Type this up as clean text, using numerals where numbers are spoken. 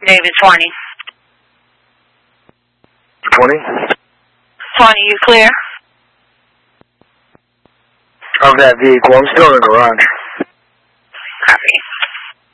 David, 20. 20? 20, you clear? Of that vehicle. I'm still in the garage.